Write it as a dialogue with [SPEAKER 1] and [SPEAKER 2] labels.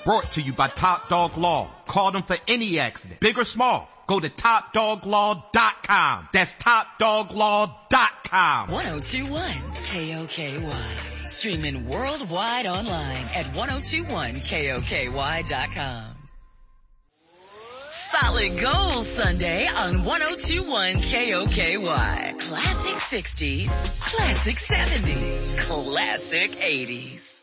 [SPEAKER 1] Brought to you by Top Dog Law. Call them for any accident, big or small. Go to TopDogLaw.com. That's TopDogLaw.com.
[SPEAKER 2] 1021 KOKY. Streaming worldwide online at 1021KOKY.com. Solid Gold Sunday on 1021 KOKY. Classic 60s, classic 70s, classic 80s.